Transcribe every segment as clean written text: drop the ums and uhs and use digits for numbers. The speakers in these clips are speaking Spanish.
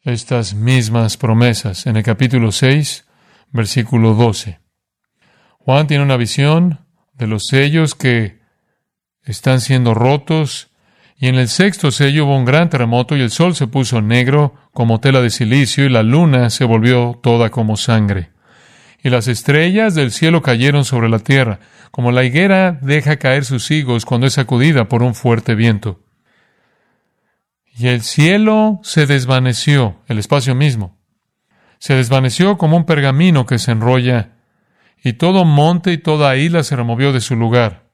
estas mismas promesas en el capítulo 6, versículo 12. Juan tiene una visión de los sellos que están siendo rotos, y en el sexto sello hubo un gran terremoto y el sol se puso negro como tela de silicio y la luna se volvió toda como sangre. Y las estrellas del cielo cayeron sobre la tierra, como la higuera deja caer sus higos cuando es sacudida por un fuerte viento. Y el cielo se desvaneció, el espacio mismo. Se desvaneció como un pergamino que se enrolla, y todo monte y toda isla se removió de su lugar.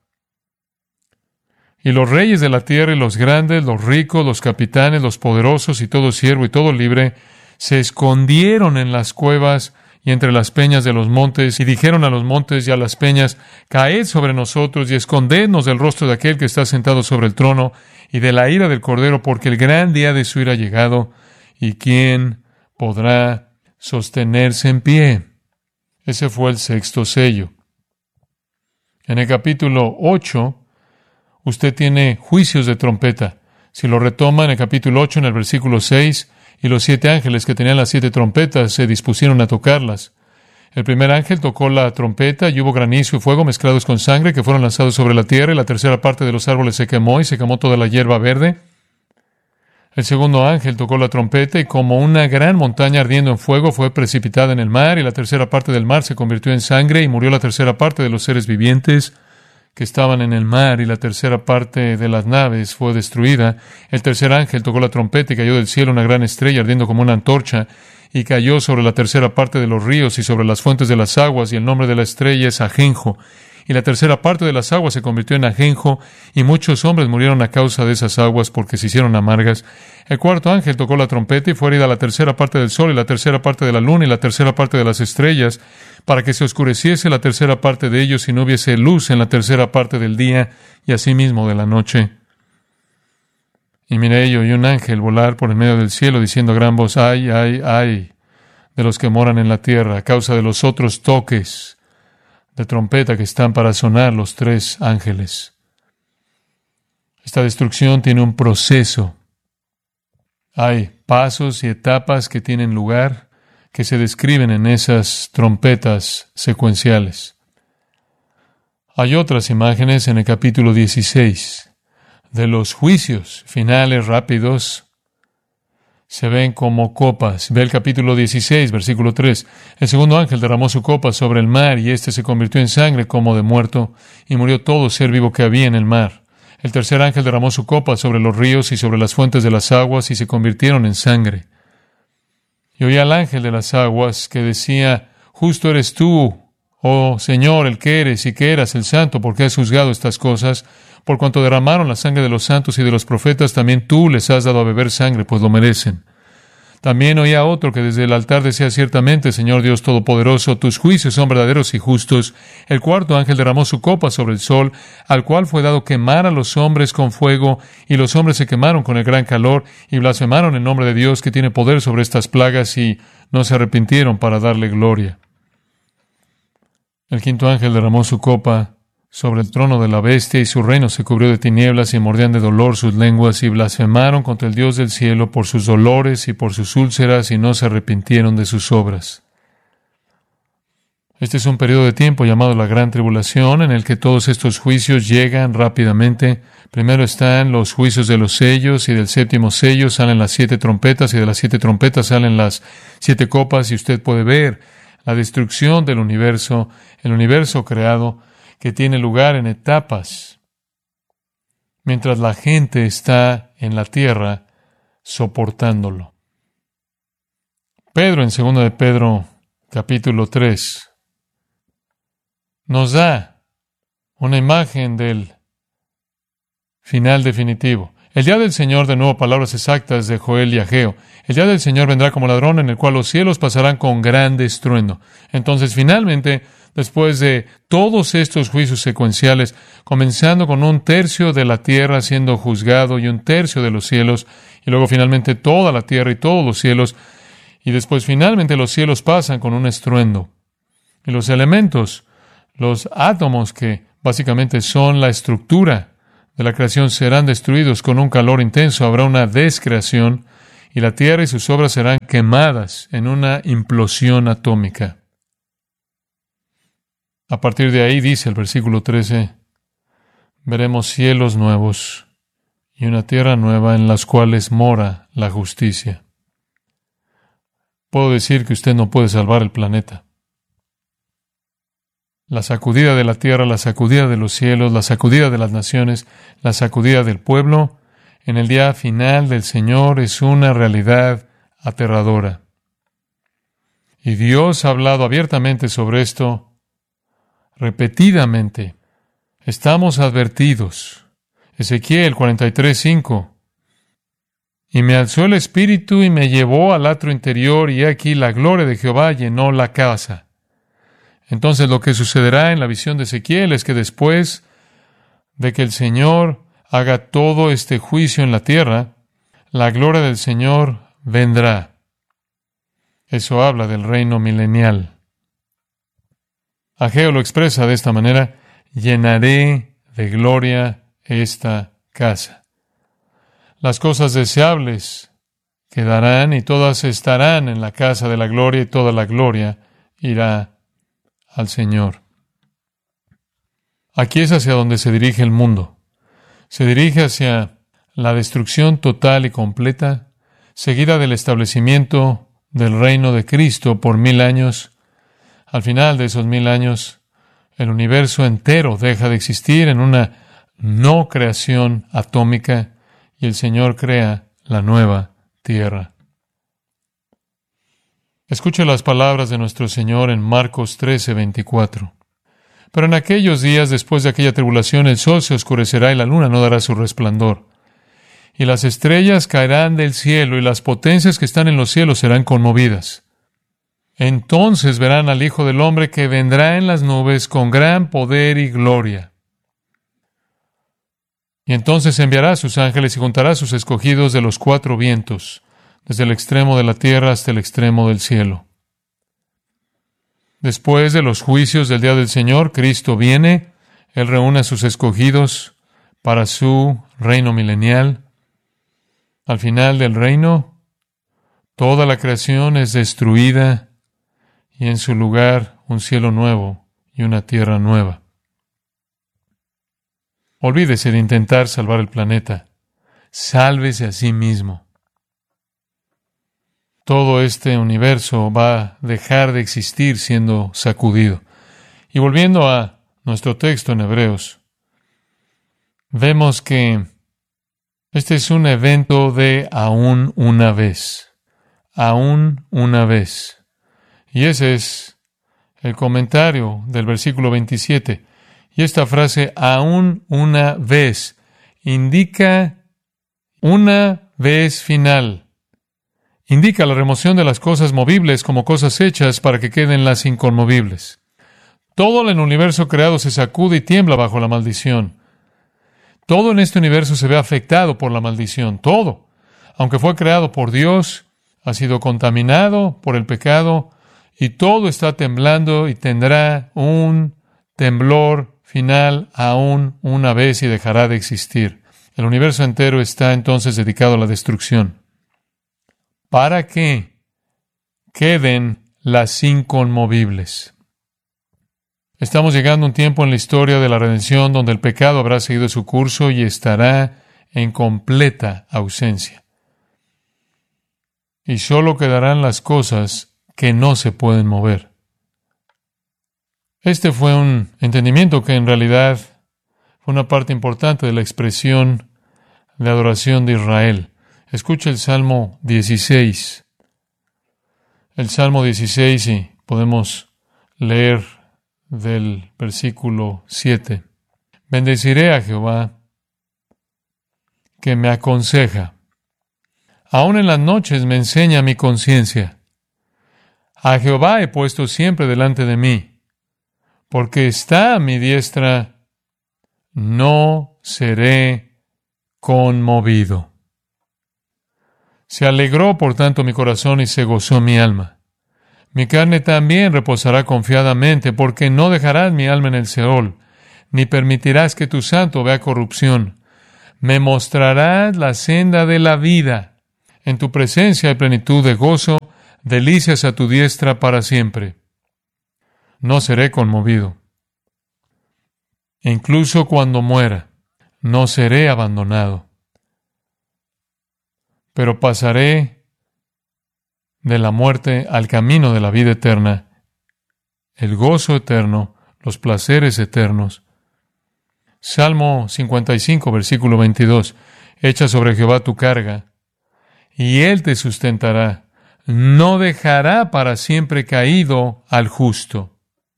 Y los reyes de la tierra y los grandes, los ricos, los capitanes, los poderosos y todo siervo y todo libre, se escondieron en las cuevas y entre las peñas de los montes, y dijeron a los montes y a las peñas: caed sobre nosotros y escondednos del rostro de aquel que está sentado sobre el trono y de la ira del Cordero, porque el gran día de su ira ha llegado, y ¿quién podrá sostenerse en pie? Ese fue el sexto sello. En el capítulo 8, usted tiene juicios de trompeta. Si lo retoma en el capítulo 8, en el versículo 6, y los 7 ángeles que tenían las 7 trompetas se dispusieron a tocarlas. El primer ángel tocó la trompeta y hubo granizo y fuego mezclados con sangre que fueron lanzados sobre la tierra, y la tercera parte de los árboles se quemó y se quemó toda la hierba verde. El segundo ángel tocó la trompeta y como una gran montaña ardiendo en fuego fue precipitada en el mar, y la tercera parte del mar se convirtió en sangre y murió la tercera parte de los seres vivientes que estaban en el mar, y la tercera parte de las naves fue destruida. El tercer ángel tocó la trompeta y cayó del cielo una gran estrella ardiendo como una antorcha, y cayó sobre la tercera parte de los ríos y sobre las fuentes de las aguas, y el nombre de la estrella es Ajenjo. Y la tercera parte de las aguas se convirtió en ajenjo, y muchos hombres murieron a causa de esas aguas porque se hicieron amargas. El cuarto ángel tocó la trompeta y fue herida la tercera parte del sol y la tercera parte de la luna y la tercera parte de las estrellas, para que se oscureciese la tercera parte de ellos y no hubiese luz en la tercera parte del día y asimismo de la noche. Y miré yo y un ángel volar por el medio del cielo diciendo a gran voz: ay, ay, ay, de los que moran en la tierra, a causa de los otros toques de trompeta que están para sonar los 3 ángeles. Esta destrucción tiene un proceso. Hay pasos y etapas que tienen lugar, que se describen en esas trompetas secuenciales. Hay otras imágenes en el capítulo 16 de los juicios finales rápidos. Se ven como copas. Ve el capítulo 16, versículo 3. El segundo ángel derramó su copa sobre el mar, y éste se convirtió en sangre como de muerto, y murió todo ser vivo que había en el mar. El tercer ángel derramó su copa sobre los ríos y sobre las fuentes de las aguas, y se convirtieron en sangre. Y oí al ángel de las aguas que decía: justo eres tú, oh Señor, el que eres y que eras el santo, porque has juzgado estas cosas. Por cuanto derramaron la sangre de los santos y de los profetas, también tú les has dado a beber sangre, pues lo merecen. También oía otro que desde el altar decía: ciertamente, Señor Dios Todopoderoso, tus juicios son verdaderos y justos. El cuarto ángel derramó su copa sobre el sol, al cual fue dado quemar a los hombres con fuego, y los hombres se quemaron con el gran calor, y blasfemaron en nombre de Dios que tiene poder sobre estas plagas, y no se arrepintieron para darle gloria. El quinto ángel derramó su copa sobre el trono de la bestia, y su reino se cubrió de tinieblas, y mordían de dolor sus lenguas, y blasfemaron contra el Dios del cielo por sus dolores y por sus úlceras, y no se arrepintieron de sus obras. Este es un periodo de tiempo llamado la Gran Tribulación, en el que todos estos juicios llegan rápidamente. Primero están los juicios de los sellos, y del séptimo sello salen las 7 trompetas, y de las 7 trompetas salen las 7 copas, y usted puede ver la destrucción del universo, el universo creado, que tiene lugar en etapas, mientras la gente está en la tierra soportándolo. Pedro, en 2 de Pedro, capítulo 3, nos da una imagen del final definitivo. El día del Señor, de nuevo, palabras exactas de Joel y Ageo. El día del Señor vendrá como ladrón, en el cual los cielos pasarán con gran estruendo. Entonces, finalmente, después de todos estos juicios secuenciales, comenzando con 1/3 de la tierra siendo juzgado y 1/3 de los cielos, y luego finalmente toda la tierra y todos los cielos, y después finalmente los cielos pasan con un estruendo. Y los elementos, los átomos que básicamente son la estructura de la creación, serán destruidos con un calor intenso. Habrá una descreación, y la tierra y sus obras serán quemadas en una implosión atómica. A partir de ahí, dice el versículo 13, veremos cielos nuevos y una tierra nueva en las cuales mora la justicia. Puedo decir que usted no puede salvar el planeta. La sacudida de la tierra, la sacudida de los cielos, la sacudida de las naciones, la sacudida del pueblo, en el día final del Señor es una realidad aterradora. Y Dios ha hablado abiertamente sobre esto repetidamente. Estamos advertidos. Ezequiel 43:5. Y me alzó el espíritu y me llevó al atrio interior, y he aquí la gloria de Jehová llenó la casa. Entonces lo que sucederá en la visión de Ezequiel es que después de que el Señor haga todo este juicio en la tierra, la gloria del Señor vendrá. Eso habla del reino milenial. Ageo lo expresa de esta manera: llenaré de gloria esta casa. Las cosas deseables quedarán y todas estarán en la casa de la gloria, y toda la gloria irá al Señor. Aquí es hacia donde se dirige el mundo. Se dirige hacia la destrucción total y completa, seguida del establecimiento del reino de Cristo por 1000 años. Al final de esos 1000 años, el universo entero deja de existir en una no creación atómica y el Señor crea la nueva tierra. Escuche las palabras de nuestro Señor en Marcos 13:24. Pero en aquellos días, después de aquella tribulación, el sol se oscurecerá y la luna no dará su resplandor. Y las estrellas caerán del cielo y las potencias que están en los cielos serán conmovidas. Entonces verán al Hijo del Hombre que vendrá en las nubes con gran poder y gloria. Y entonces enviará a sus ángeles y juntará a sus escogidos de los 4 vientos, desde el extremo de la tierra hasta el extremo del cielo. Después de los juicios del día del Señor, Cristo viene, Él reúne a sus escogidos para su reino milenial. Al final del reino, toda la creación es destruida y en su lugar un cielo nuevo y una tierra nueva. Olvídese de intentar salvar el planeta. Sálvese a sí mismo. Todo este universo va a dejar de existir siendo sacudido. Y volviendo a nuestro texto en Hebreos, vemos que este es un evento de aún una vez. Aún una vez. Y ese es el comentario del versículo 27. Y esta frase, aún una vez, indica una vez final. Indica la remoción de las cosas movibles como cosas hechas para que queden las inconmovibles. Todo en el universo creado se sacude y tiembla bajo la maldición. Todo en este universo se ve afectado por la maldición. Todo, aunque fue creado por Dios, ha sido contaminado por el pecado y todo está temblando y tendrá un temblor final aún una vez y dejará de existir. El universo entero está entonces dedicado a la destrucción, para que queden las inconmovibles. Estamos llegando a un tiempo en la historia de la redención donde el pecado habrá seguido su curso y estará en completa ausencia. Y solo quedarán las cosas que no se pueden mover. Este fue un entendimiento que en realidad fue una parte importante de la expresión de adoración de Israel. Escucha el Salmo 16. El Salmo 16, y podemos leer del versículo 7. Bendeciré a Jehová, que me aconseja. Aún en las noches me enseña mi conciencia. A Jehová he puesto siempre delante de mí, porque está a mi diestra, no seré conmovido. Se alegró, por tanto, mi corazón y se gozó mi alma. Mi carne también reposará confiadamente, porque no dejarás mi alma en el Seol, ni permitirás que tu santo vea corrupción. Me mostrarás la senda de la vida. En tu presencia hay plenitud de gozo, delicias a tu diestra para siempre. No seré conmovido. E incluso cuando muera, no seré abandonado. Pero pasaré de la muerte al camino de la vida eterna, el gozo eterno, los placeres eternos. Salmo 55, versículo 22. Echa sobre Jehová tu carga, y Él te sustentará. No dejará para siempre caído al justo.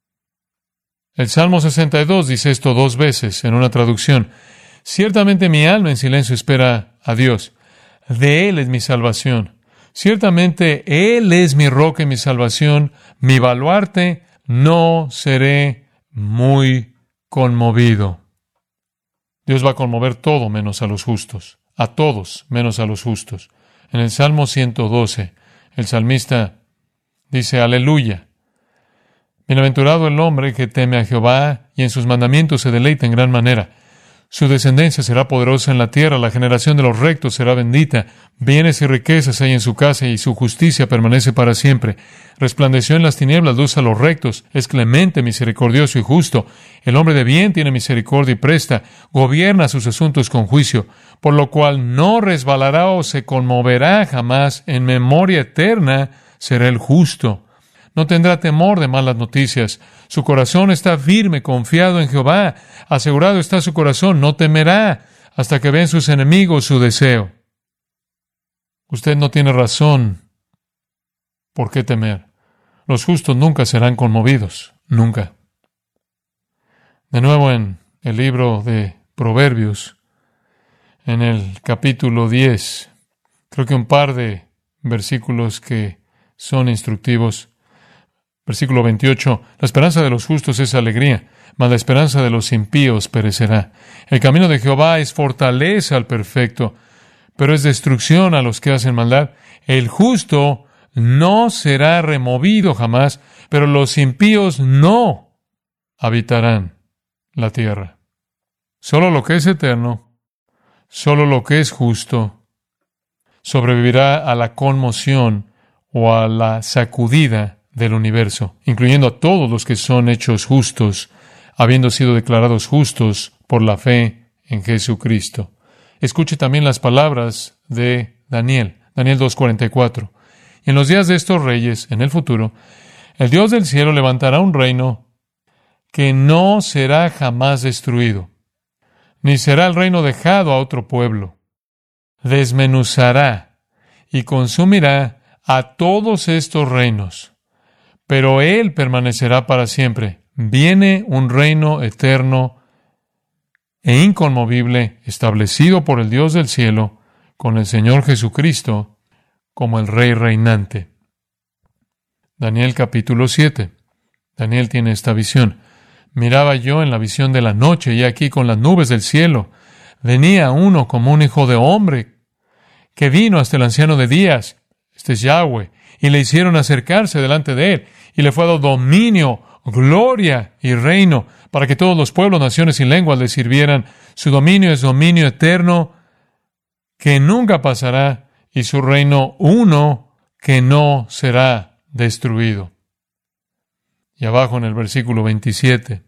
El Salmo 62 dice esto 2 veces en una traducción. Ciertamente mi alma en silencio espera a Dios. De Él es mi salvación. Ciertamente Él es mi roca y mi salvación, mi baluarte. No seré muy conmovido. Dios va a conmover todo menos a los justos. A todos menos a los justos. En el Salmo 112, el salmista dice, aleluya. Bienaventurado el hombre que teme a Jehová y en sus mandamientos se deleita en gran manera. Su descendencia será poderosa en la tierra, la generación de los rectos será bendita. Bienes y riquezas hay en su casa y su justicia permanece para siempre. Resplandeció en las tinieblas luz a los rectos, es clemente, misericordioso y justo. El hombre de bien tiene misericordia y presta, gobierna sus asuntos con juicio, por lo cual no resbalará o se conmoverá jamás. En memoria eterna será el justo. No tendrá temor de malas noticias. Su corazón está firme, confiado en Jehová. Asegurado está su corazón, no temerá hasta que vean sus enemigos su deseo. Usted no tiene razón por qué temer. Los justos nunca serán conmovidos, nunca. De nuevo en el libro de Proverbios, en el capítulo 10, creo que un par de versículos que son instructivos. Versículo 28, la esperanza de los justos es alegría, mas la esperanza de los impíos perecerá. El camino de Jehová es fortaleza al perfecto, pero es destrucción a los que hacen maldad. El justo no será removido jamás, pero los impíos no habitarán la tierra. Solo lo que es eterno, solo lo que es justo, sobrevivirá a la conmoción o a la sacudida del universo, incluyendo a todos los que son hechos justos, habiendo sido declarados justos por la fe en Jesucristo. Escuche también las palabras de Daniel 2:44. En los días de estos reyes, en el futuro, el Dios del cielo levantará un reino que no será jamás destruido, ni será el reino dejado a otro pueblo. Desmenuzará y consumirá a todos estos reinos, pero Él permanecerá para siempre. Viene un reino eterno e inconmovible, establecido por el Dios del cielo, con el Señor Jesucristo como el Rey reinante. Daniel capítulo 7. Daniel tiene esta visión. Miraba yo en la visión de la noche, y aquí con las nubes del cielo venía uno como un hijo de hombre, que vino hasta el anciano de días, este es Yahweh, y le hicieron acercarse delante de él, y le fue dado dominio, gloria y reino, para que todos los pueblos, naciones y lenguas le sirvieran. Su dominio es dominio eterno, que nunca pasará, y su reino uno, que no será destruido. Y abajo en el versículo 27,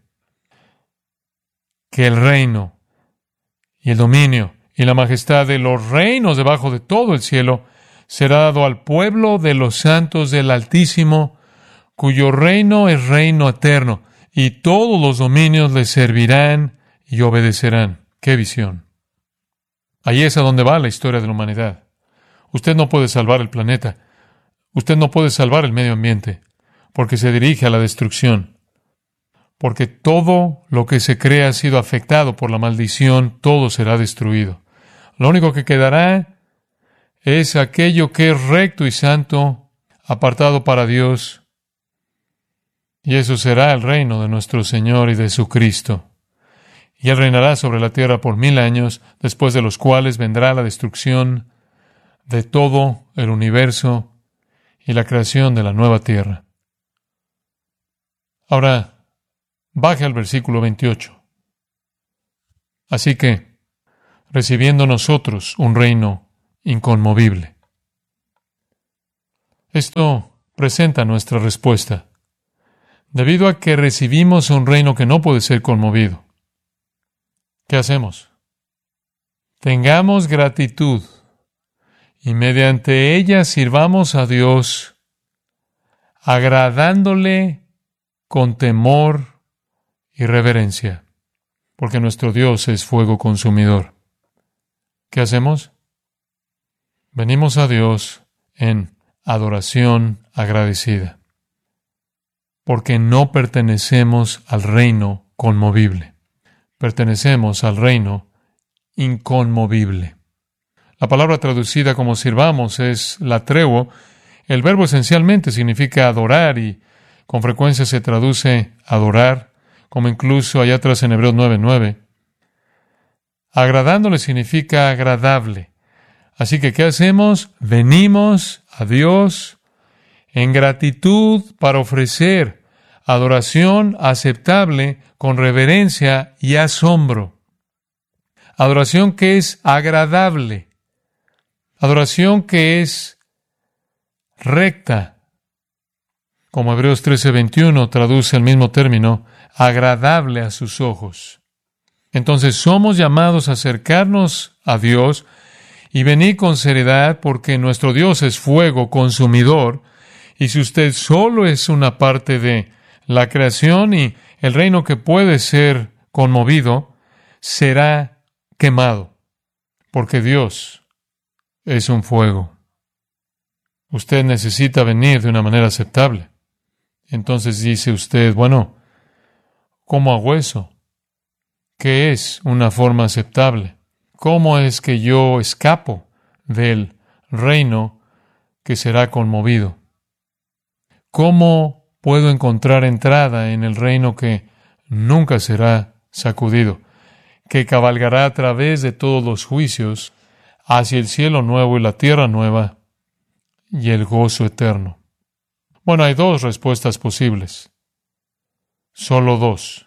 que el reino y el dominio y la majestad de los reinos debajo de todo el cielo será dado al pueblo de los santos del Altísimo, cuyo reino es reino eterno, y todos los dominios le servirán y obedecerán. ¡Qué visión! Ahí es a donde va la historia de la humanidad. Usted no puede salvar el planeta. Usted no puede salvar el medio ambiente, porque se dirige a la destrucción. Porque todo lo que se crea ha sido afectado por la maldición, todo será destruido. Lo único que quedará es aquello que es recto y santo, apartado para Dios, y eso será el reino de nuestro Señor y de su Cristo. Y Él reinará sobre la tierra por 1000 años, después de los cuales vendrá la destrucción de todo el universo y la creación de la nueva tierra. Ahora, baje al versículo 28. Así que, recibiendo nosotros un reino inconmovible. Esto presenta nuestra respuesta. Debido a que recibimos un reino que no puede ser conmovido, ¿qué hacemos? Tengamos gratitud y mediante ella sirvamos a Dios, agradándole con temor y reverencia, porque nuestro Dios es fuego consumidor. ¿Qué hacemos? Venimos a Dios en adoración agradecida, porque no pertenecemos al reino conmovible, pertenecemos al reino inconmovible. La palabra traducida como sirvamos es latreuo. El verbo esencialmente significa adorar y con frecuencia se traduce adorar, como incluso allá atrás en Hebreos 9:9. Agradándole significa agradable. Así que, ¿qué hacemos? Venimos a Dios en gratitud para ofrecer adoración aceptable con reverencia y asombro. Adoración que es agradable. Adoración que es recta. Como Hebreos 13:21 traduce el mismo término, agradable a sus ojos. Entonces somos llamados a acercarnos a Dios y venir con seriedad porque nuestro Dios es fuego consumidor. Y si usted solo es una parte de la creación y el reino que puede ser conmovido, será quemado, porque Dios es un fuego. Usted necesita venir de una manera aceptable. Entonces dice usted, bueno, ¿cómo hago eso? ¿Qué es una forma aceptable? ¿Cómo es que yo escapo del reino que será conmovido? ¿Cómo puedo encontrar entrada en el reino que nunca será sacudido, que cabalgará a través de todos los juicios hacia el cielo nuevo y la tierra nueva y el gozo eterno? Bueno, hay dos respuestas posibles. Solo dos.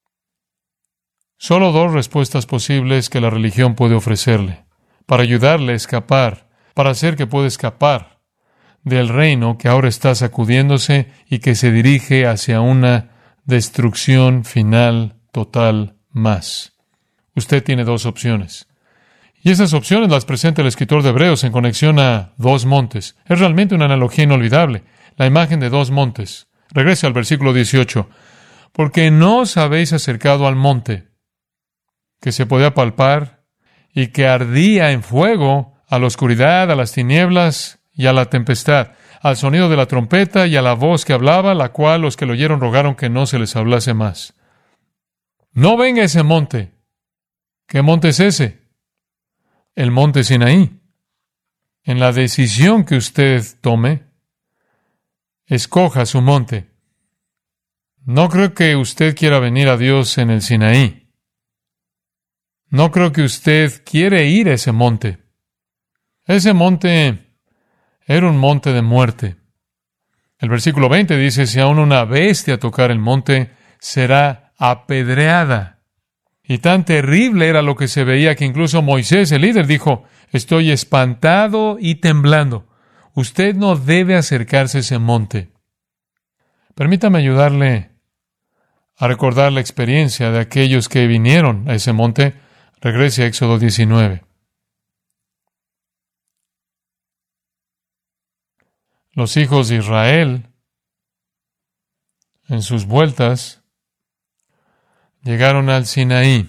Solo dos respuestas posibles que la religión puede ofrecerle para ayudarle a escapar, para hacer que pueda escapar del reino que ahora está sacudiéndose y que se dirige hacia una destrucción final total más. Usted tiene dos opciones. Y esas opciones las presenta el escritor de Hebreos en conexión a dos montes. Es realmente una analogía inolvidable, la imagen de dos montes. Regrese al versículo 18. Porque no os habéis acercado al monte, que se podía palpar y que ardía en fuego, a la oscuridad, a las tinieblas y a la tempestad, al sonido de la trompeta y a la voz que hablaba, la cual los que lo oyeron rogaron que no se les hablase más. No venga ese monte. ¿Qué monte es ese? El monte Sinaí. En la decisión que usted tome, escoja su monte. No creo que usted quiera venir a Dios en el Sinaí. No creo que usted quiere ir a ese monte. Ese monte era un monte de muerte. El versículo 20 dice, si aún una bestia tocar el monte, será apedreada. Y tan terrible era lo que se veía que incluso Moisés, el líder, dijo, estoy espantado y temblando. Usted no debe acercarse a ese monte. Permítame ayudarle a recordar la experiencia de aquellos que vinieron a ese monte. Regrese a Éxodo 19. Los hijos de Israel, en sus vueltas, llegaron al Sinaí.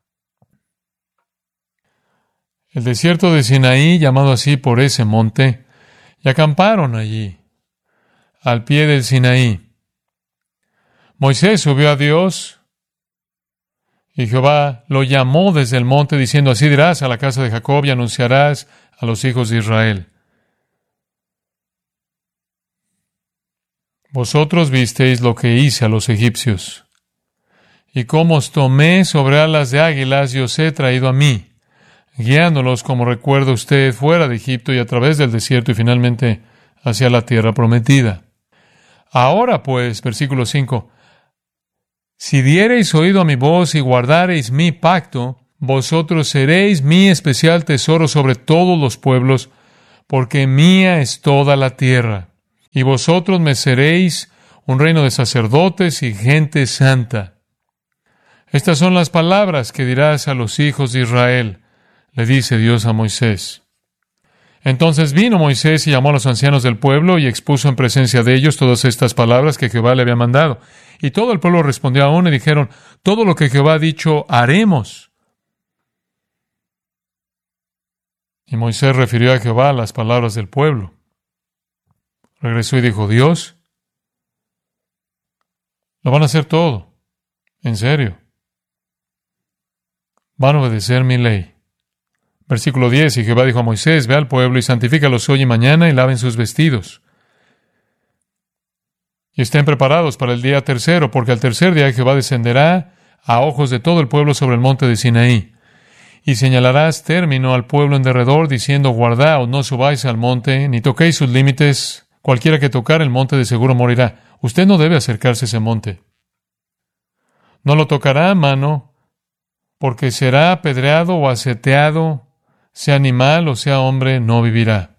El desierto de Sinaí, llamado así por ese monte, y acamparon allí, al pie del Sinaí. Moisés subió a Dios, y Jehová lo llamó desde el monte, diciendo, así dirás a la casa de Jacob y anunciarás a los hijos de Israel. Vosotros visteis lo que hice a los egipcios, y cómo os tomé sobre alas de águilas y os he traído a mí, guiándolos, como recuerda usted, fuera de Egipto y a través del desierto y finalmente hacia la tierra prometida. Ahora pues, versículo 5, si diereis oído a mi voz y guardareis mi pacto, vosotros seréis mi especial tesoro sobre todos los pueblos, porque mía es toda la tierra. y vosotros me seréis un reino de sacerdotes y gente santa. Estas son las palabras que dirás a los hijos de Israel, le dice Dios a Moisés. Entonces vino Moisés y llamó a los ancianos del pueblo y expuso en presencia de ellos todas estas palabras que Jehová le había mandado. Y todo el pueblo respondió a uno y dijeron, todo lo que Jehová ha dicho haremos. Y Moisés refirió a Jehová las palabras del pueblo. Regresó y dijo, Dios, lo van a hacer todo, en serio. Van a obedecer mi ley. Versículo 10, y Jehová dijo a Moisés, ve al pueblo y santifícalos hoy y mañana y laven sus vestidos. Y estén preparados para el día tercero, porque al tercer día Jehová descenderá a ojos de todo el pueblo sobre el monte de Sinaí. Y señalarás término al pueblo en derredor, diciendo, guardaos, no subáis al monte, ni toquéis sus límites. Cualquiera que tocar el monte de seguro morirá. Usted no debe acercarse a ese monte. No lo tocará a mano, porque será apedreado o aseteado, sea animal o sea hombre, no vivirá.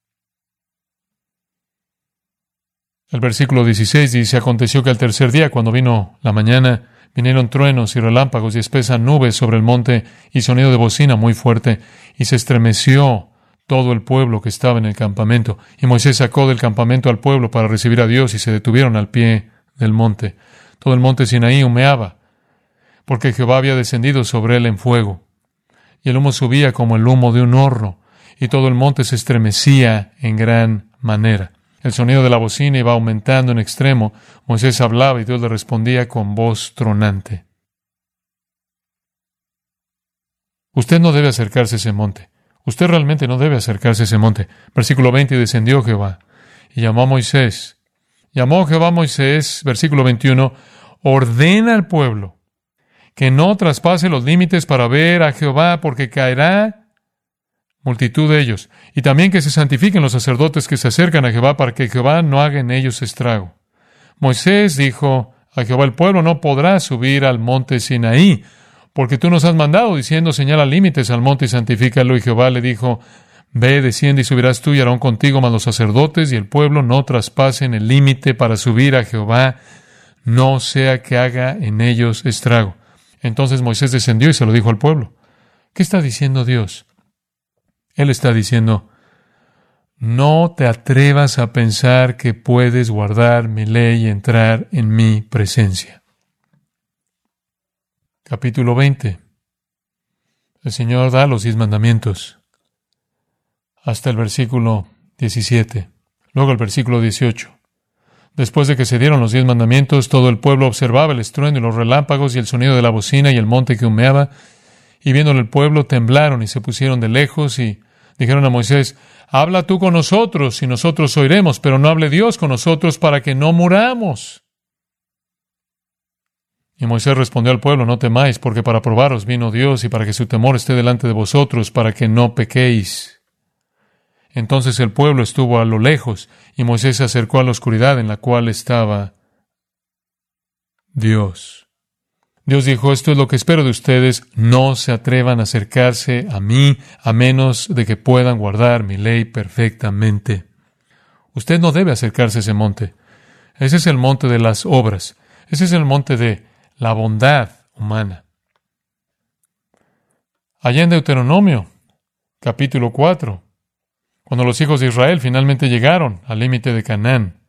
El versículo 16 dice, aconteció que al tercer día, cuando vino la mañana, vinieron truenos y relámpagos y espesas nubes sobre el monte y sonido de bocina muy fuerte, y se estremeció todo el pueblo que estaba en el campamento. Y Moisés sacó del campamento al pueblo para recibir a Dios, y se detuvieron al pie del monte. Todo el monte Sinaí humeaba, porque Jehová había descendido sobre él en fuego. Y el humo subía como el humo de un horno, y todo el monte se estremecía en gran manera. El sonido de la bocina iba aumentando en extremo. Moisés hablaba y Dios le respondía con voz tronante. Usted no debe acercarse a ese monte. Usted realmente no debe acercarse a ese monte. Versículo 20, y descendió Jehová, y llamó a Moisés. Llamó Jehová a Moisés, versículo 21, ordena al pueblo que no traspase los límites para ver a Jehová, porque caerá multitud de ellos. Y también que se santifiquen los sacerdotes que se acercan a Jehová, para que Jehová no haga en ellos estrago. Moisés dijo a Jehová, el pueblo no podrá subir al monte Sinaí, porque tú nos has mandado, diciendo, señala límites al monte y santifícalo. Y Jehová le dijo, ve, desciende y subirás tú y Aarón contigo, mas los sacerdotes y el pueblo no traspasen el límite para subir a Jehová, no sea que haga en ellos estrago. Entonces Moisés descendió y se lo dijo al pueblo. ¿Qué está diciendo Dios? Él está diciendo, no te atrevas a pensar que puedes guardar mi ley y entrar en mi presencia. Capítulo 20. El Señor da los 10 mandamientos hasta el versículo 17. Luego el versículo 18. Después de que se dieron los 10 mandamientos, todo el pueblo observaba el estruendo y los relámpagos y el sonido de la bocina y el monte que humeaba. Y viéndolo el pueblo, temblaron y se pusieron de lejos y dijeron a Moisés, habla tú con nosotros y nosotros oiremos, pero no hable Dios con nosotros para que no muramos. Y Moisés respondió al pueblo, no temáis, porque para probaros vino Dios y para que su temor esté delante de vosotros, para que no pequéis. Entonces el pueblo estuvo a lo lejos, y Moisés se acercó a la oscuridad en la cual estaba Dios. Dios dijo, esto es lo que espero de ustedes, no se atrevan a acercarse a mí, a menos de que puedan guardar mi ley perfectamente. Usted no debe acercarse a ese monte. Ese es el monte de las obras. Ese es el monte de la bondad humana. Allá en Deuteronomio, capítulo 4, cuando los hijos de Israel finalmente llegaron al límite de Canaán,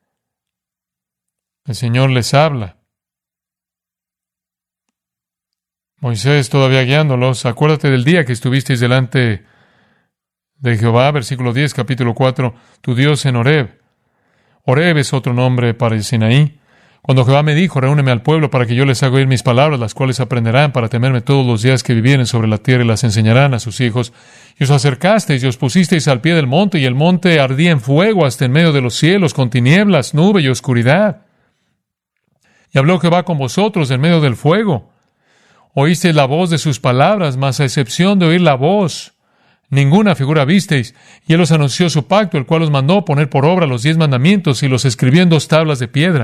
el Señor les habla. Moisés todavía guiándolos, acuérdate del día que estuvisteis delante de Jehová, versículo 10, capítulo 4, tu Dios en Horeb. Horeb es otro nombre para el Sinaí. Cuando Jehová me dijo, reúneme al pueblo para que yo les haga oír mis palabras, las cuales aprenderán para temerme todos los días que vivieren sobre la tierra y las enseñarán a sus hijos. Y os acercasteis y os pusisteis al pie del monte, y el monte ardía en fuego hasta en medio de los cielos, con tinieblas, nube y oscuridad. Y habló Jehová con vosotros en medio del fuego. Oísteis la voz de sus palabras, mas a excepción de oír la voz, ninguna figura visteis. Y él os anunció su pacto, el cual os mandó poner por obra los 10 mandamientos, y los escribió en 2 tablas de piedra.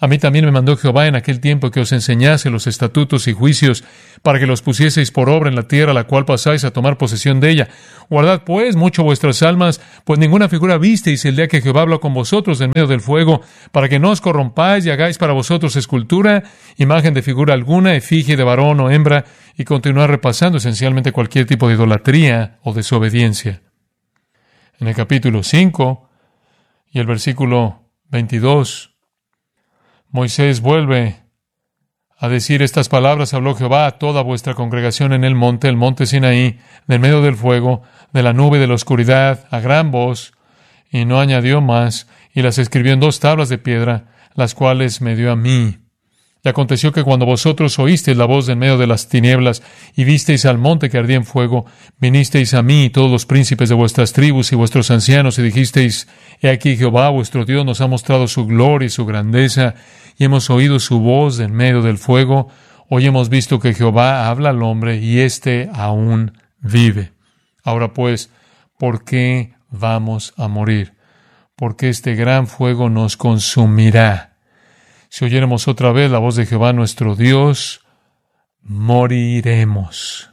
A mí también me mandó Jehová en aquel tiempo que os enseñase los estatutos y juicios, para que los pusieseis por obra en la tierra, la cual pasáis a tomar posesión de ella. Guardad pues mucho vuestras almas, pues ninguna figura visteis el día que Jehová habló con vosotros en medio del fuego, para que no os corrompáis y hagáis para vosotros escultura, imagen de figura alguna, efigie de varón o hembra, y continuar repasando esencialmente cualquier tipo de idolatría o desobediencia. En el capítulo 5 y el versículo 22, Moisés vuelve a decir estas palabras: habló Jehová a toda vuestra congregación en el monte Sinaí, del medio del fuego, de la nube de la oscuridad, a gran voz, y no añadió más, y las escribió en 2 tablas de piedra, las cuales me dio a mí. Y aconteció que cuando vosotros oísteis la voz en medio de las tinieblas, y visteis al monte que ardía en fuego, vinisteis a mí, todos los príncipes de vuestras tribus y vuestros ancianos, y dijisteis: he aquí Jehová vuestro Dios nos ha mostrado su gloria y su grandeza, y hemos oído su voz en medio del fuego. Hoy hemos visto que Jehová habla al hombre, y éste aún vive. Ahora pues, ¿por qué vamos a morir? Porque este gran fuego nos consumirá. Si oyéremos otra vez la voz de Jehová nuestro Dios, moriremos.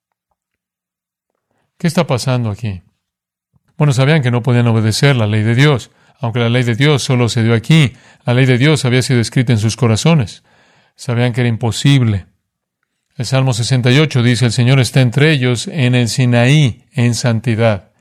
¿Qué está pasando aquí? Bueno, sabían que no podían obedecer la ley de Dios, aunque la ley de Dios solo se dio aquí. La ley de Dios había sido escrita en sus corazones. Sabían que era imposible. El Salmo 68 dice: el Señor está entre ellos en el Sinaí, en santidad.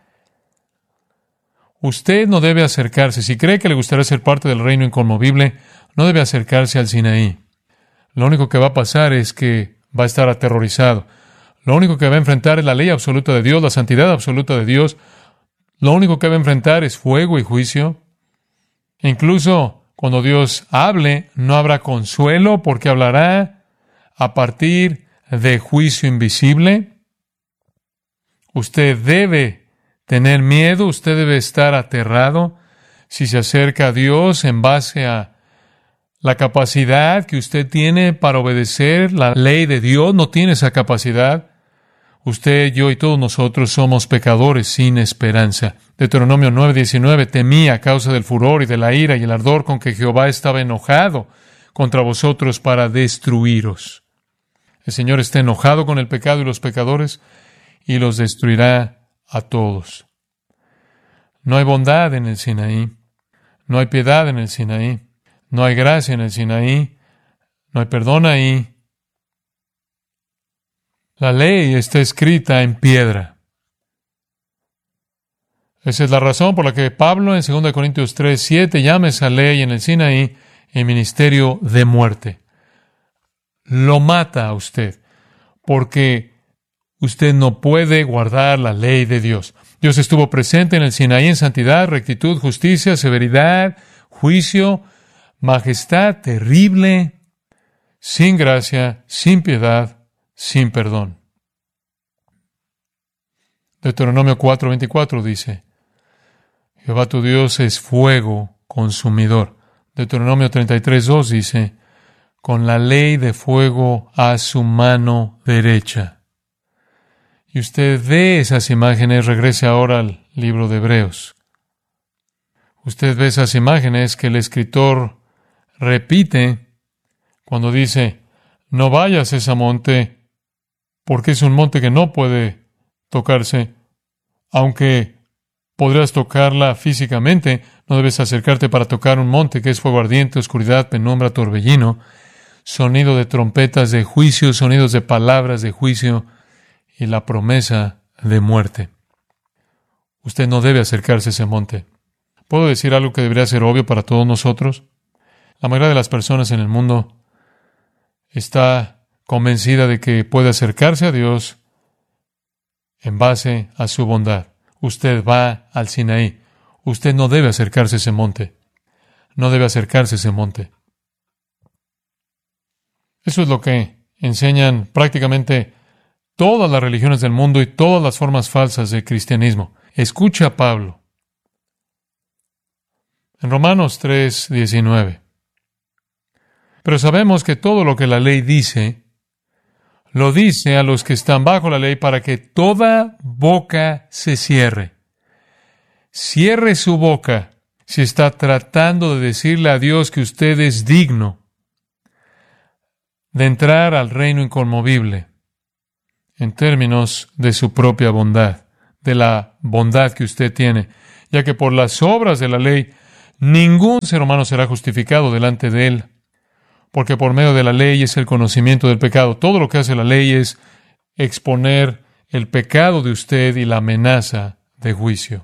Usted no debe acercarse. Si cree que le gustaría ser parte del reino inconmovible, no debe acercarse al Sinaí. Lo único que va a pasar es que va a estar aterrorizado. Lo único que va a enfrentar es la ley absoluta de Dios, la santidad absoluta de Dios. Lo único que va a enfrentar es fuego y juicio. E incluso cuando Dios hable, no habrá consuelo, porque hablará a partir de juicio invisible. Usted debe tener miedo, usted debe estar aterrado si se acerca a Dios en base a la capacidad que usted tiene para obedecer la ley de Dios. No tiene esa capacidad. Usted, yo y todos nosotros somos pecadores sin esperanza. Deuteronomio 9:19, temí a causa del furor y de la ira y el ardor con que Jehová estaba enojado contra vosotros para destruiros. El Señor está enojado con el pecado y los pecadores y los destruirá a todos. No hay bondad en el Sinaí. No hay piedad en el Sinaí. No hay gracia en el Sinaí. No hay perdón ahí. La ley está escrita en piedra. Esa es la razón por la que Pablo en 2 Corintios 3:7 llama esa ley en el Sinaí el ministerio de muerte. Lo mata a usted, porque usted no puede guardar la ley de Dios. Dios estuvo presente en el Sinaí en santidad, rectitud, justicia, severidad, juicio, majestad terrible, sin gracia, sin piedad, sin perdón. Deuteronomio 4:24 dice: Jehová tu Dios es fuego consumidor. Deuteronomio 33:2 dice: con la ley de fuego a su mano derecha. Y usted ve esas imágenes, regrese ahora al libro de Hebreos. Usted ve esas imágenes que el escritor repite cuando dice: no vayas a ese monte, porque es un monte que no puede tocarse. Aunque podrías tocarla físicamente, no debes acercarte para tocar un monte que es fuego ardiente, oscuridad, penumbra, torbellino, sonido de trompetas de juicio, sonidos de palabras de juicio y la promesa de muerte. Usted no debe acercarse a ese monte. ¿Puedo decir algo que debería ser obvio para todos nosotros? La mayoría de las personas en el mundo está convencida de que puede acercarse a Dios en base a su bondad. Usted va al Sinaí. Usted no debe acercarse a ese monte. No debe acercarse a ese monte. Eso es lo que enseñan prácticamente todas las religiones del mundo y todas las formas falsas de cristianismo. Escucha a Pablo. En Romanos 3:19. Pero sabemos que todo lo que la ley dice, lo dice a los que están bajo la ley para que toda boca se cierre. Cierre su boca. si está tratando de decirle a Dios que usted es digno de entrar al reino inconmovible en términos de su propia bondad, de la bondad que usted tiene, ya que por las obras de la ley ningún ser humano será justificado delante de él, porque por medio de la ley es el conocimiento del pecado. Todo lo que hace la ley es exponer el pecado de usted y la amenaza de juicio.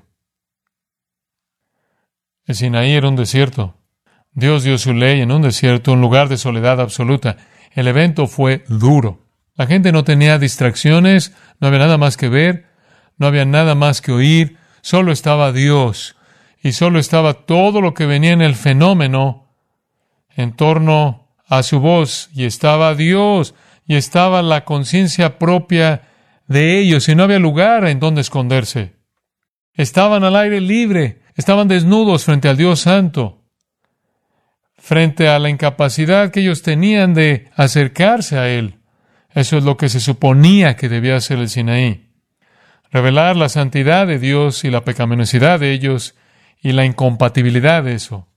El Sinaí era un desierto. Dios dio su ley en un desierto, un lugar de soledad absoluta. El evento fue duro. La gente no tenía distracciones, no había nada más que ver, no había nada más que oír, solo estaba Dios y solo estaba todo lo que venía en el fenómeno en torno a su voz, y estaba Dios y estaba la conciencia propia de ellos y no había lugar en donde esconderse. Estaban al aire libre, estaban desnudos frente al Dios Santo, frente a la incapacidad que ellos tenían de acercarse a Él. Eso es lo que se suponía que debía hacer el Sinaí. Revelar la santidad de Dios y la pecaminosidad de ellos y la incompatibilidad de eso.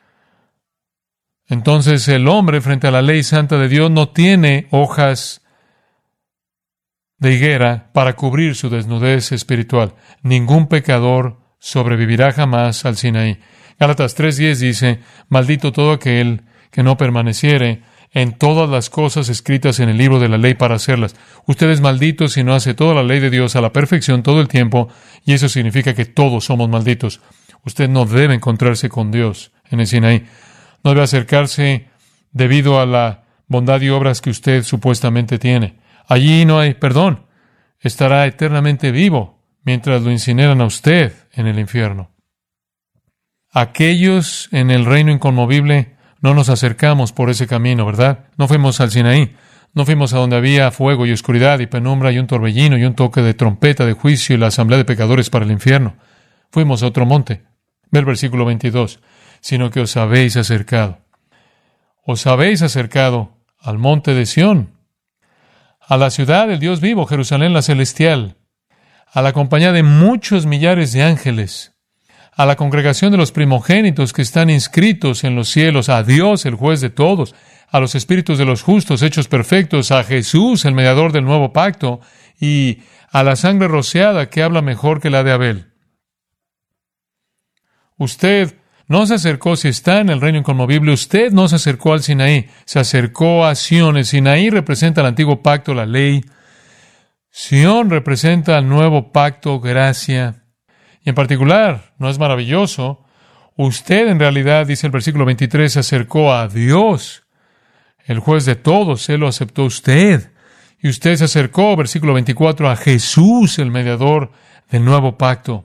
Entonces el hombre frente a la ley santa de Dios no tiene hojas de higuera para cubrir su desnudez espiritual. Ningún pecador sobrevivirá jamás al Sinaí. Gálatas 3:10 dice, maldito todo aquel que no permaneciere en todas las cosas escritas en el libro de la ley para hacerlas. Usted es maldito si no hace toda la ley de Dios a la perfección todo el tiempo, y eso significa que todos somos malditos. Usted no debe encontrarse con Dios en el Sinaí. No debe acercarse debido a la bondad y obras que usted supuestamente tiene. Allí no hay perdón. Estará eternamente vivo mientras lo incineran a usted en el infierno. Aquellos en el reino inconmovible no nos acercamos por ese camino, ¿verdad? No fuimos al Sinaí. No fuimos a donde había fuego y oscuridad y penumbra y un torbellino y un toque de trompeta de juicio y la asamblea de pecadores para el infierno. Fuimos a otro monte. Ve el versículo 22. Sino que os habéis acercado. Os habéis acercado al monte de Sión, a la ciudad del Dios vivo, Jerusalén la celestial, a la compañía de muchos millares de ángeles, a la congregación de los primogénitos que están inscritos en los cielos, a Dios, el juez de todos, a los espíritus de los justos hechos perfectos, a Jesús, el mediador del nuevo pacto, y a la sangre rociada que habla mejor que la de Abel. Usted no se acercó, si está en el reino inconmovible, usted no se acercó al Sinaí, se acercó a Sión. El Sinaí representa el antiguo pacto, la ley. Sión representa el nuevo pacto, gracia. Y en particular, ¿no es maravilloso? Usted en realidad, dice el versículo 23, se acercó a Dios, el juez de todos, Él lo aceptó usted. Y usted se acercó, versículo 24, a Jesús, el mediador del nuevo pacto.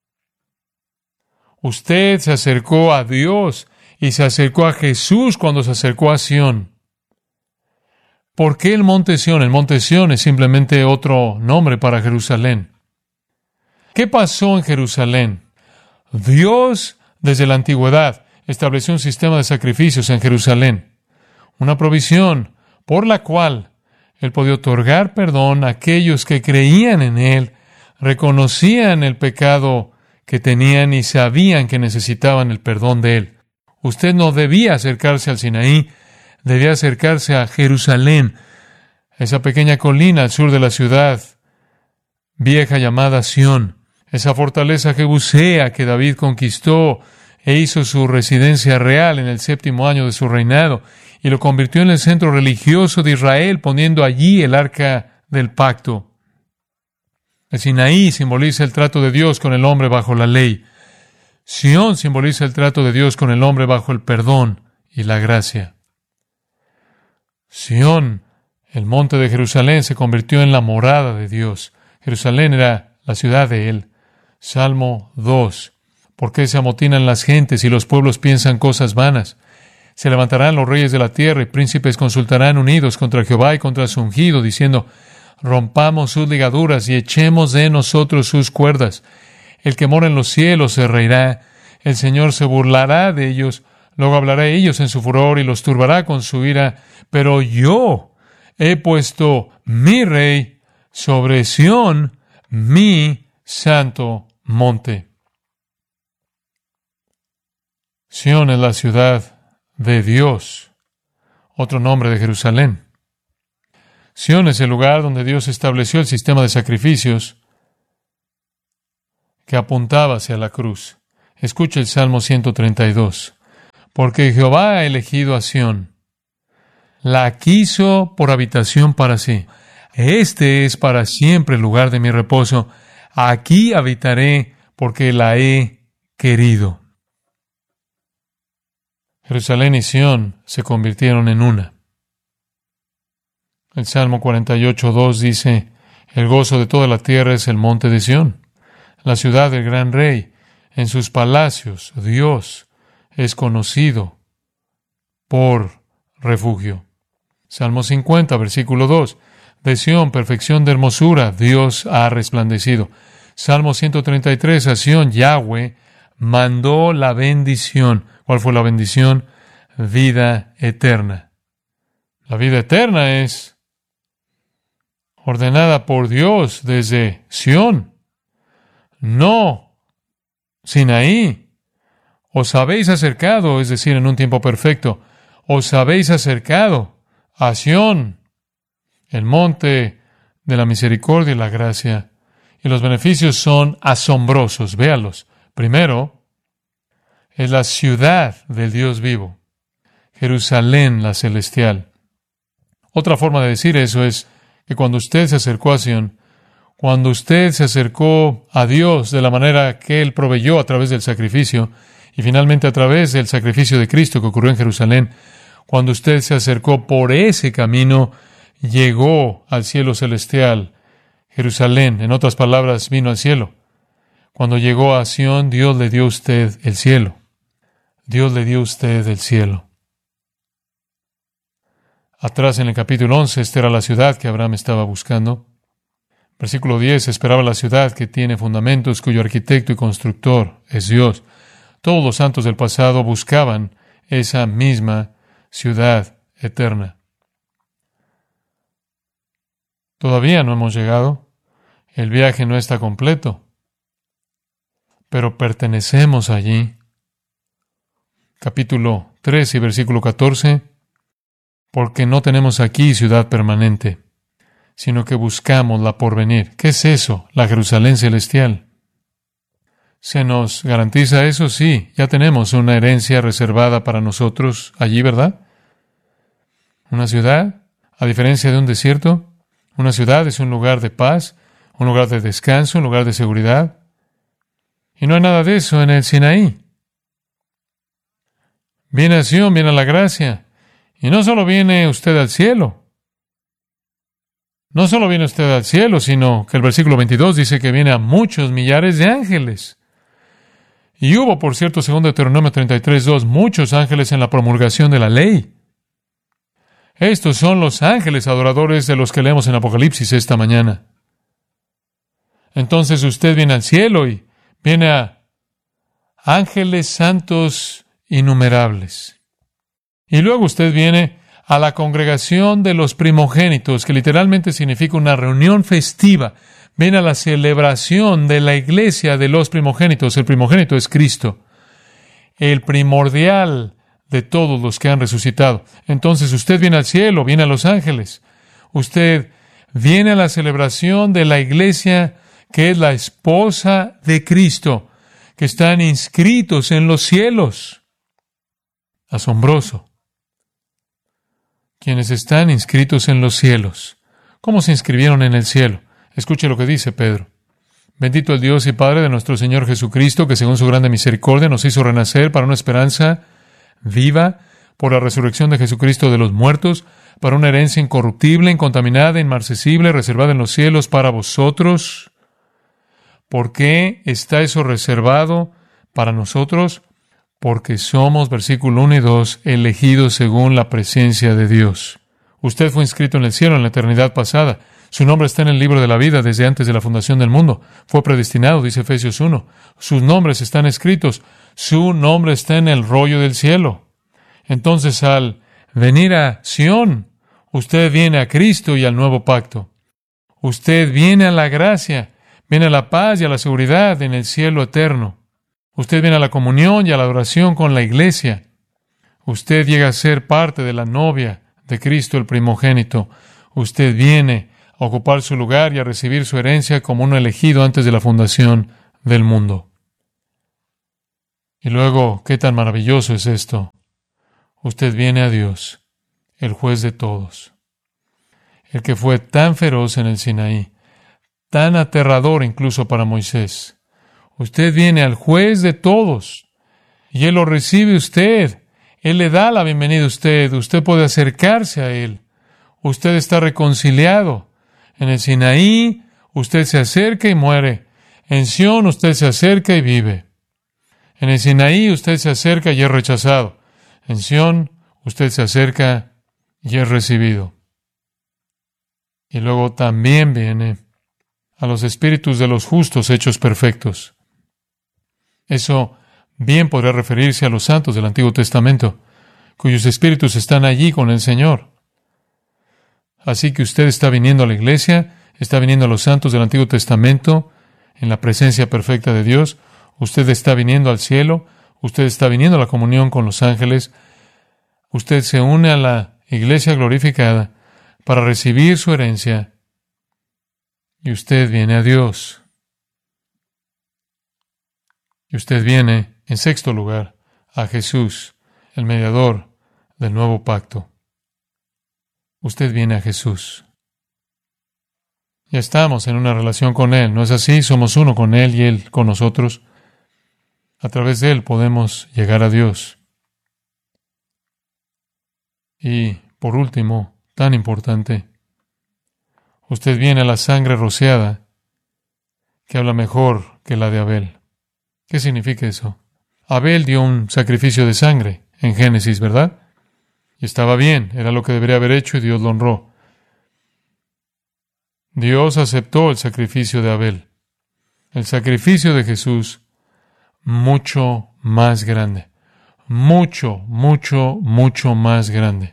Usted se acercó a Dios y se acercó a Jesús cuando se acercó a Sión. ¿Por qué el monte Sión? El monte Sión es simplemente otro nombre para Jerusalén. ¿Qué pasó en Jerusalén? Dios, desde la antigüedad, estableció un sistema de sacrificios en Jerusalén, una provisión por la cual Él podía otorgar perdón a aquellos que creían en Él, reconocían el pecado que tenían y sabían que necesitaban el perdón de Él. Usted no debía acercarse al Sinaí, debía acercarse a Jerusalén, esa pequeña colina al sur de la ciudad vieja llamada Sión, esa fortaleza jebusea que David conquistó e hizo su residencia real en el 7º año de su reinado, y lo convirtió en el centro religioso de Israel, poniendo allí el arca del pacto. El Sinaí simboliza el trato de Dios con el hombre bajo la ley. Sión simboliza el trato de Dios con el hombre bajo el perdón y la gracia. Sión, el monte de Jerusalén, se convirtió en la morada de Dios. Jerusalén era la ciudad de Él. Salmo 2. ¿Por qué se amotinan las gentes y los pueblos piensan cosas vanas? Se levantarán los reyes de la tierra y príncipes consultarán unidos contra Jehová y contra su ungido, diciendo, rompamos sus ligaduras y echemos de nosotros sus cuerdas. El que mora en los cielos se reirá, el Señor se burlará de ellos, luego hablará a ellos en su furor y los turbará con su ira. Pero yo he puesto mi rey sobre Sión, mi santo monte. Sión es la ciudad de Dios, otro nombre de Jerusalén. Sión es el lugar donde Dios estableció el sistema de sacrificios que apuntaba hacia la cruz. Escucha el Salmo 132. Porque Jehová ha elegido a Sión, la quiso por habitación para sí. Este es para siempre el lugar de mi reposo. Aquí habitaré porque la he querido. Jerusalén y Sión se convirtieron en una. El Salmo 48:2 dice, el gozo de toda la tierra es el monte de Sión, la ciudad del gran rey. En sus palacios Dios es conocido por refugio. Salmo 50, versículo 2. De Sión, perfección de hermosura, Dios ha resplandecido. Salmo 133, a Sión, Yahweh mandó la bendición. ¿Cuál fue la bendición? Vida eterna. La vida eterna es ordenada por Dios desde Sión, no Sinaí. Os habéis acercado, es decir, en un tiempo perfecto, os habéis acercado a Sión, el monte de la misericordia y la gracia. Y los beneficios son asombrosos. Véalos. Primero, es la ciudad del Dios vivo. Jerusalén, la celestial. Otra forma de decir eso es que cuando usted se acercó a Sión, cuando usted se acercó a Dios de la manera que Él proveyó a través del sacrificio, y finalmente a través del sacrificio de Cristo que ocurrió en Jerusalén, cuando usted se acercó por ese camino, llegó al cielo celestial. Jerusalén, en otras palabras, vino al cielo. Cuando llegó a Sión, Dios le dio a usted el cielo. Dios le dio a usted el cielo. Atrás en el capítulo 11, esta era la ciudad que Abraham estaba buscando. Versículo 10, esperaba la ciudad que tiene fundamentos, cuyo arquitecto y constructor es Dios. Todos los santos del pasado buscaban esa misma ciudad eterna. Todavía no hemos llegado. El viaje no está completo. Pero pertenecemos allí. Capítulo 13 y versículo 14. Porque no tenemos aquí ciudad permanente, sino que buscamos la porvenir. ¿Qué es eso? La Jerusalén celestial. ¿Se nos garantiza eso? Sí, ya tenemos una herencia reservada para nosotros allí, ¿verdad? Una ciudad, a diferencia de un desierto, una ciudad es un lugar de paz, un lugar de descanso, un lugar de seguridad. Y no hay nada de eso en el Sinaí. Viene a Sión, viene a la gracia. Y no solo viene usted al cielo. No solo viene usted al cielo, sino que el versículo 22 dice que viene a muchos millares de ángeles. Y hubo, por cierto, según Deuteronomio 33:2, muchos ángeles en la promulgación de la ley. Estos son los ángeles adoradores de los que leemos en Apocalipsis esta mañana. Entonces usted viene al cielo y viene a ángeles santos innumerables. Y luego usted viene a la congregación de los primogénitos, que literalmente significa una reunión festiva. Viene a la celebración de la iglesia de los primogénitos. El primogénito es Cristo, el primordial de todos los que han resucitado. Entonces usted viene al cielo, viene a los ángeles. Usted viene a la celebración de la iglesia que es la esposa de Cristo, que están inscritos en los cielos. Asombroso. Quienes están inscritos en los cielos. ¿Cómo se inscribieron en el cielo? Escuche lo que dice Pedro. Bendito el Dios y Padre de nuestro Señor Jesucristo, que según su grande misericordia nos hizo renacer para una esperanza viva por la resurrección de Jesucristo de los muertos, para una herencia incorruptible, incontaminada, inmarcesible, reservada en los cielos para vosotros. ¿Por qué está eso reservado para nosotros? Porque somos, versículo 1 y 2, elegidos según la presencia de Dios. Usted fue inscrito en el cielo en la eternidad pasada. Su nombre está en el libro de la vida desde antes de la fundación del mundo. Fue predestinado, dice Efesios 1. Sus nombres están escritos. Su nombre está en el rollo del cielo. Entonces, al venir a Sión, usted viene a Cristo y al nuevo pacto. Usted viene a la gracia, viene a la paz y a la seguridad en el cielo eterno. Usted viene a la comunión y a la adoración con la iglesia. Usted llega a ser parte de la novia de Cristo, el primogénito. Usted viene a ocupar su lugar y a recibir su herencia como uno elegido antes de la fundación del mundo. Y luego, ¿qué tan maravilloso es esto? Usted viene a Dios, el juez de todos, el que fue tan feroz en el Sinaí, tan aterrador incluso para Moisés. Usted viene al juez de todos y Él lo recibe usted. Él le da la bienvenida a usted. Usted puede acercarse a Él. Usted está reconciliado. En el Sinaí, usted se acerca y muere. En Sión, usted se acerca y vive. En el Sinaí, usted se acerca y es rechazado. En Sión, usted se acerca y es recibido. Y luego también viene a los espíritus de los justos hechos perfectos. Eso bien podría referirse a los santos del Antiguo Testamento, cuyos espíritus están allí con el Señor. Así que usted está viniendo a la iglesia, está viniendo a los santos del Antiguo Testamento, en la presencia perfecta de Dios. Usted está viniendo al cielo, usted está viniendo a la comunión con los ángeles. Usted se une a la iglesia glorificada para recibir su herencia. Y usted viene a Dios. Y usted viene, en sexto lugar, a Jesús, el mediador del nuevo pacto. Usted viene a Jesús. Ya estamos en una relación con Él, ¿no es así? Somos uno con Él y Él con nosotros. A través de Él podemos llegar a Dios. Y, por último, tan importante, usted viene a la sangre rociada, que habla mejor que la de Abel. ¿Qué significa eso? Abel dio un sacrificio de sangre en Génesis, ¿verdad? Y estaba bien, era lo que debería haber hecho y Dios lo honró. Dios aceptó el sacrificio de Abel. El sacrificio de Jesús, mucho más grande. Mucho, mucho, mucho más grande.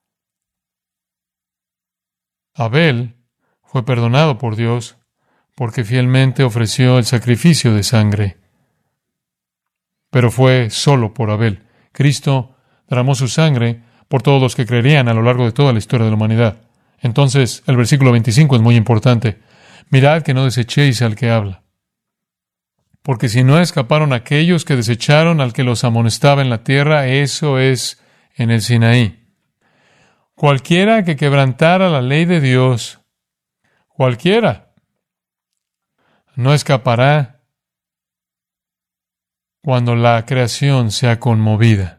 Abel fue perdonado por Dios porque fielmente ofreció el sacrificio de sangre. Pero fue solo por Abel. Cristo derramó su sangre por todos los que creerían a lo largo de toda la historia de la humanidad. Entonces, el versículo 25 es muy importante. Mirad que no desechéis al que habla. Porque si no escaparon aquellos que desecharon al que los amonestaba en la tierra, eso es en el Sinaí. Cualquiera que quebrantara la ley de Dios, cualquiera, no escapará cuando la creación sea conmovida.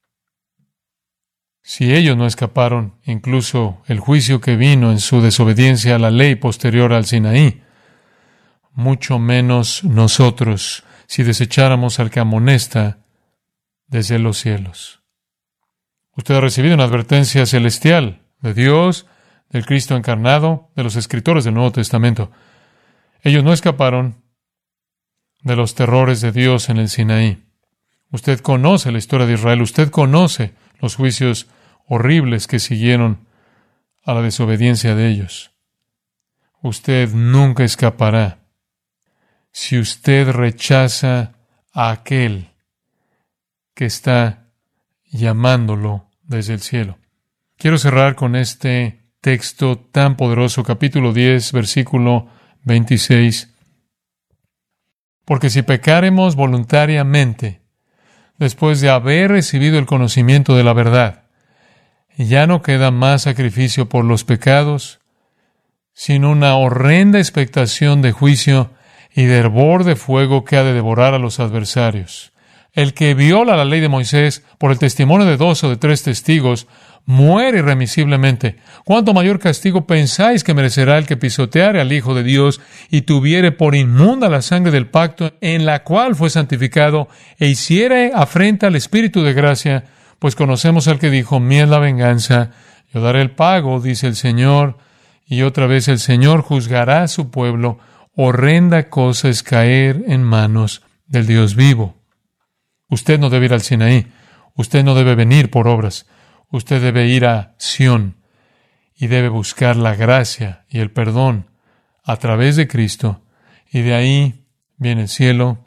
Si ellos no escaparon, incluso el juicio que vino en su desobediencia a la ley posterior al Sinaí, mucho menos nosotros, si desecháramos al que amonesta desde los cielos. Usted ha recibido una advertencia celestial de Dios, del Cristo encarnado, de los escritores del Nuevo Testamento. Ellos no escaparon de los terrores de Dios en el Sinaí. Usted conoce la historia de Israel, usted conoce los juicios horribles que siguieron a la desobediencia de ellos. Usted nunca escapará si usted rechaza a aquel que está llamándolo desde el cielo. Quiero cerrar con este texto tan poderoso, capítulo 10, versículo 26. Porque si pecaremos voluntariamente, después de haber recibido el conocimiento de la verdad, ya no queda más sacrificio por los pecados, sino una horrenda expectación de juicio y de hervor de fuego que ha de devorar a los adversarios. El que viola la ley de Moisés por el testimonio de 2 o de 3 testigos muere irremisiblemente. ¿Cuánto mayor castigo pensáis que merecerá el que pisoteare al Hijo de Dios y tuviere por inmunda la sangre del pacto en la cual fue santificado e hiciere afrenta al Espíritu de gracia? Pues conocemos al que dijo: mía es la venganza, yo daré el pago, dice el Señor. Y otra vez el Señor juzgará a su pueblo. Horrenda cosa es caer en manos del Dios vivo. Usted no debe ir al Sinaí. Usted no debe venir por obras. Usted debe ir a Sión y debe buscar la gracia y el perdón a través de Cristo. Y de ahí viene el cielo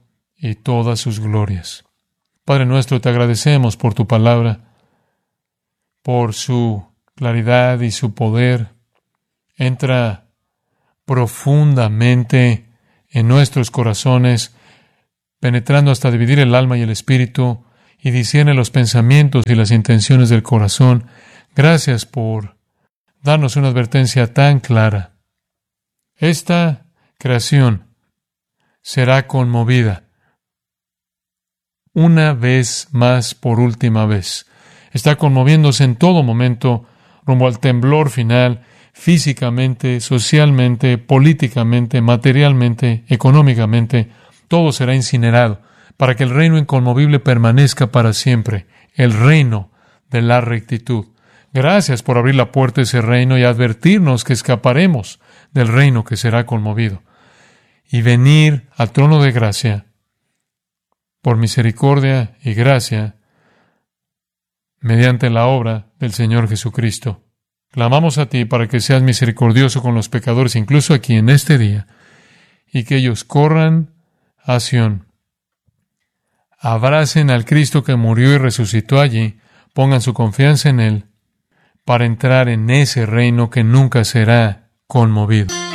y todas sus glorias. Padre nuestro, te agradecemos por tu palabra, por su claridad y su poder. Entra profundamente en nuestros corazones, penetrando hasta dividir el alma y el espíritu, y discierne los pensamientos y las intenciones del corazón. Gracias por darnos una advertencia tan clara. Esta creación será conmovida una vez más, por última vez. Está conmoviéndose en todo momento rumbo al temblor final, físicamente, socialmente, políticamente, materialmente, económicamente. Todo será incinerado para que el reino inconmovible permanezca para siempre, el reino de la rectitud. Gracias por abrir la puerta a ese reino y advertirnos que escaparemos del reino que será conmovido y venir al trono de gracia por misericordia y gracia mediante la obra del Señor Jesucristo. Clamamos a ti para que seas misericordioso con los pecadores, incluso aquí en este día, y que ellos corran a Sión, abracen al Cristo que murió y resucitó allí, pongan su confianza en Él, para entrar en ese reino que nunca será conmovido.